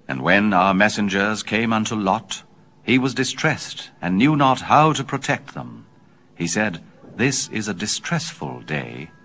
And when our messengers came unto Lot, he was distressed, and knew not how to protect them. He said, This is a distressful day.